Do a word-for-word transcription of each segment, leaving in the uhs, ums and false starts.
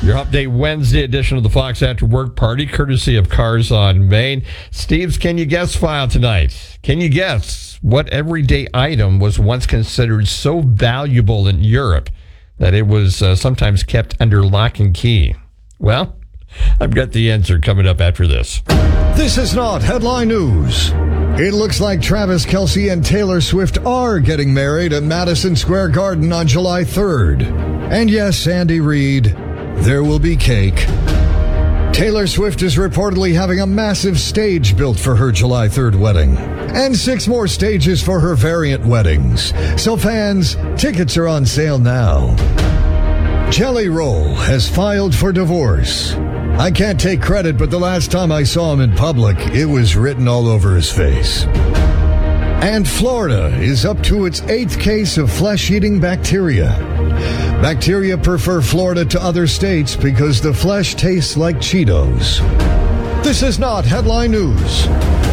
Your Update Wednesday edition of the Fox After Work Party, courtesy of Cars on Main. Steve's Can You Guess file tonight. Can you guess what everyday item was once considered so valuable in Europe that it was uh, sometimes kept under lock and key? Well, I've got the answer coming up after this. This is not headline news. It looks like Travis Kelce and Taylor Swift are getting married at Madison Square Garden on July third. And yes, Andy Reid, there will be cake. Taylor Swift is reportedly having a massive stage built for her July third wedding, and six more stages for her variant weddings. So fans, tickets are on sale now. Jelly Roll has filed for divorce. I can't take credit, but the last time I saw him in public, it was written all over his face. And Florida is up to its eighth case of flesh-eating bacteria. Bacteria prefer Florida to other states because the flesh tastes like Cheetos. This is not headline news.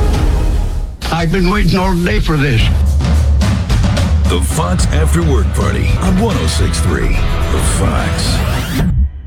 I've been waiting all day for this. The Fox After Work Party on one oh six point three. The Fox.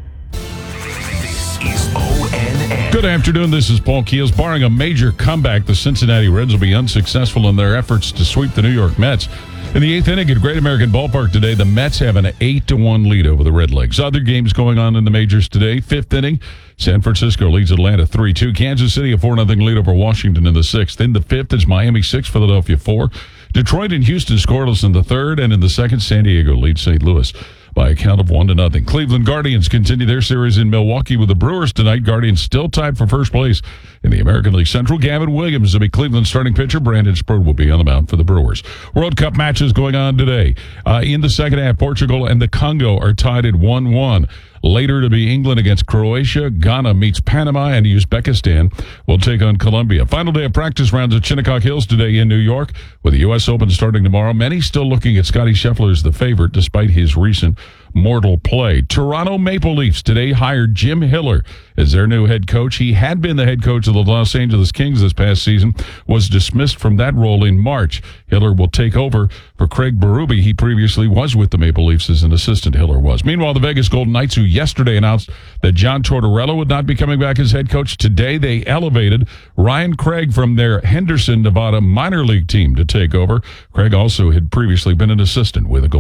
This is O N N. Good afternoon. This is Paul Keels. Barring a major comeback, the Cincinnati Reds will be unsuccessful in their efforts to sweep the New York Mets. In the eighth inning at Great American Ballpark today, the Mets have an eight to one lead over the Redlegs. Other games going on in the majors today. Fifth inning, San Francisco leads Atlanta three two. Kansas City a four nothing lead over Washington in the sixth. In the fifth, it's Miami six, Philadelphia four. Detroit and Houston scoreless in the third. And in the second, San Diego leads Saint Louis by a count of one to nothing. Cleveland Guardians continue their series in Milwaukee with the Brewers tonight. Guardians still tied for first place in the American League Central. Gavin Williams will be Cleveland's starting pitcher. Brandon Sproat will be on the mound for the Brewers. World Cup matches going on today. Uh, in the second half, Portugal and the Congo are tied at one one. Later to be England against Croatia. Ghana meets Panama, and Uzbekistan will take on Colombia. Final day of practice rounds at Shinnecock Hills today in New York, with the U S Open starting tomorrow. Many still looking at Scottie Scheffler as the favorite, despite his recent mortal play. Toronto Maple Leafs today hired Jim Hiller as their new head coach. He had been the head coach of the Los Angeles Kings this past season, was dismissed from that role in March. Hiller will take over for Craig Berube. He previously was with the Maple Leafs as an assistant, Hiller was. Meanwhile, the Vegas Golden Knights, who yesterday announced that John Tortorella would not be coming back as head coach, today they elevated Ryan Craig from their Henderson, Nevada minor league team to take over. Craig also had previously been an assistant with the Golden